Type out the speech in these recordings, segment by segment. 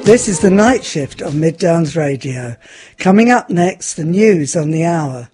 This is the night shift on Mid Downs Radio. Coming up next, the news on the hour.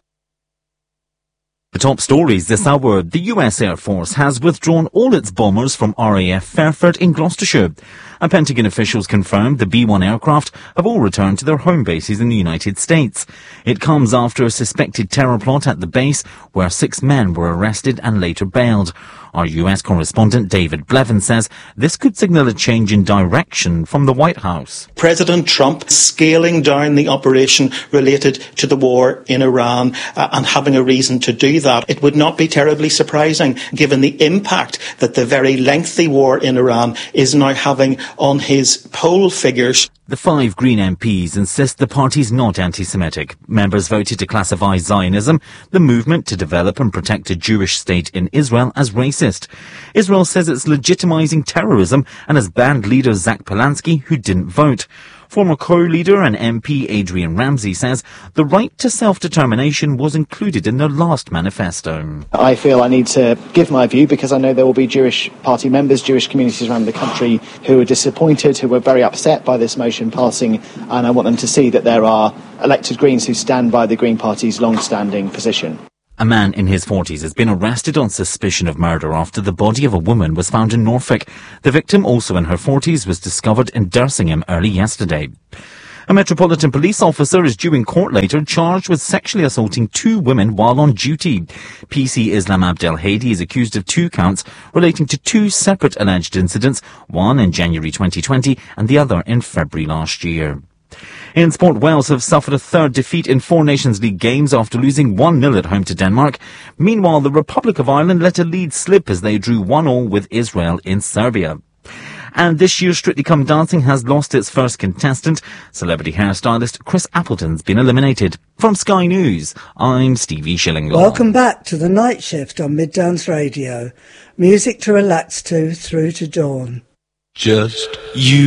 The top stories this hour. The US Air Force has withdrawn all its bombers from RAF Fairford in Gloucestershire. And Pentagon officials confirmed the B-1 aircraft have all returned to their home bases in the United States. It comes after a suspected terror plot at the base where 6 men were arrested and later bailed. Our US correspondent David Blevin says this could signal a change in direction from the White House. President Trump scaling down the operation related to the war in Iran and having a reason to do that. It would not be terribly surprising given the impact that the very lengthy war in Iran is now having on his poll figures. The 5 Green MPs insist the party's not anti-Semitic. Members voted to classify Zionism, the movement to develop and protect a Jewish state in Israel, as racist. Israel says it's legitimizing terrorism and has banned leader Zach Polanski, who didn't vote. Former co-leader and MP Adrian Ramsey says the right to self-determination was included in their last manifesto. I feel I need to give my view because I know there will be Jewish party members, Jewish communities around the country who are disappointed, who were very upset by this motion passing, and I want them to see that there are elected Greens who stand by the Green Party's long-standing position. A man in his 40s has been arrested on suspicion of murder after the body of a woman was found in Norfolk. The victim, also in her 40s, was discovered in Dersingham early yesterday. A Metropolitan Police officer is due in court later, charged with sexually assaulting 2 women while on duty. PC Islam Abdel Hadi is accused of 2 counts relating to 2 separate alleged incidents, one in January 2020 and the other in February last year. In sport, Wales have suffered a 3rd defeat in 4 Nations League games after losing 1-0 at home to Denmark. Meanwhile, the Republic of Ireland let a lead slip as they drew 1-1 with Israel in Serbia. And this year's Strictly Come Dancing has lost its first contestant. Celebrity hairstylist Chris Appleton's been eliminated. From Sky News, I'm Stevie Shillingham. Welcome back to the night shift on Mid Downs Radio. Music to relax to through to dawn. Just you.